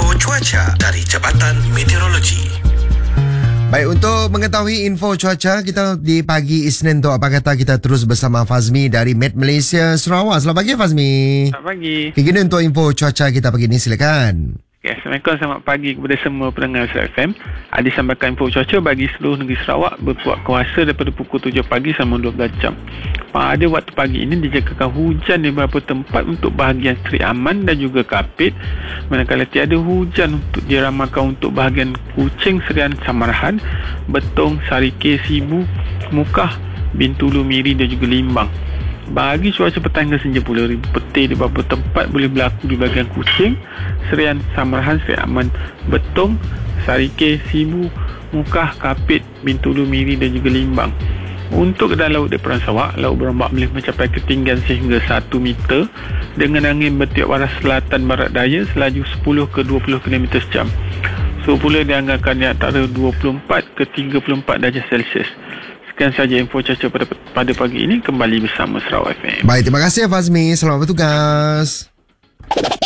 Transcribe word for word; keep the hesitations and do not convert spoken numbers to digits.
info cuaca dari Jabatan Meteorologi. Baik, untuk mengetahui info cuaca kita di pagi Isnin tu, apa kata kita terus bersama Fazmi dari Met Malaysia Sarawak. Selamat pagi Fazmi. Selamat pagi. Okay, gini untuk info cuaca kita pagi ni, silakan. Okay, Assalamualaikum, selamat pagi kepada semua pendengar Surat F M. Adi sampaikan info cuaca bagi seluruh negeri Sarawak berkuat kuasa daripada pukul tujuh pagi sampai dua belas jam. Pada waktu pagi ini dijangkakan hujan di beberapa tempat untuk bahagian Seri Aman dan juga Kapit. Manakala tiada hujan untuk diramalkan untuk bahagian Kuching, Serian, Samarahan, Betong, Sarike, Sibu, Mukah, Bintulu, Miri dan juga Limbang. Bagi cuaca petang hingga senja pula, ribu petir di beberapa tempat boleh berlaku di bahagian Kuching, Serian, Samarahan, Seri Aman, Betong, Sarike, Sibu, Mukah, Kapit, Bintulu, Miri dan juga Limbang. Untuk keadaan laut di Perairan Sarawak, laut berombak boleh mencapai ketinggian sehingga satu meter dengan angin bertiup arah selatan barat daya selaju sepuluh ke dua puluh kilometer sejam. Suhu pula dianggarkan di antara dua puluh empat ke tiga puluh empat darjah Celsius. Sekian sahaja info cuaca pada, pada pagi ini, kembali bersama Sarawak F M. Baik, terima kasih Fazmi. Selamat bertugas.